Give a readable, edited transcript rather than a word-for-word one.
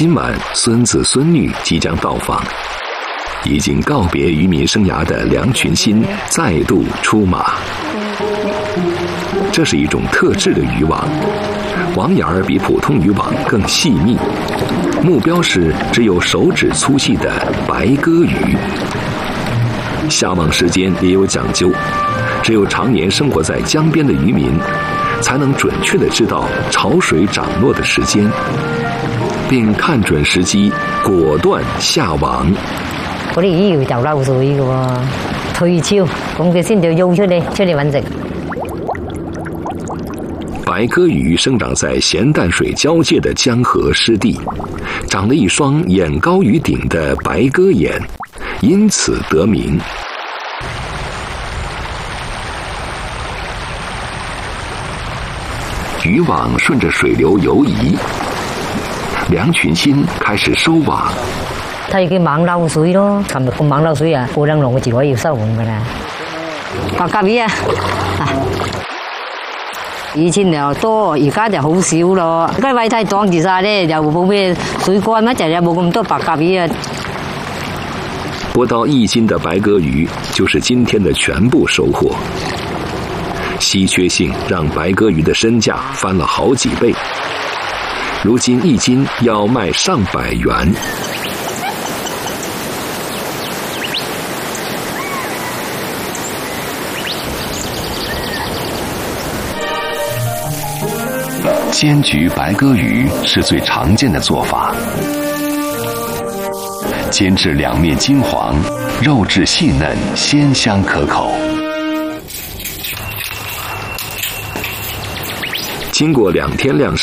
今晚孙子孙女即将到访，已经告别渔民生涯的梁群新再度出马。这是一种特制的渔网，网眼儿比普通渔网更细密，目标是只有手指粗细的白鸽鱼。下网时间也有讲究，只有常年生活在江边的渔民才能准确地知道潮水涨落的时间，并看准时机果断下網。 嗰啲魚要就漏水嘅喎，退潮咁佢先至游出嚟揾食。 白鸽鱼生长在咸淡水交界的江河湿地，长了一双眼高于顶的白鸽眼，因此得名。渔网顺着水流游移，梁群新开始收網。 睇佢猛漏水咯，琴日咁猛漏水啊，過兩兩個字我要收網噶啦。白鴿魚啊，以前又多，而家就好少咯。嗰啲位梯擋住晒咧，又冇咩水乾乜，就又冇咁多白鴿魚啊。 不到1斤的白鸽鱼就是今天的全部收获。稀缺性让白鸽鱼的身价翻了好几倍，如今1斤要卖上百元。煎焗白鸽鱼是最常见的做法，煎至两面金黄，肉质细嫩，鲜香可口。经过2天晾晒。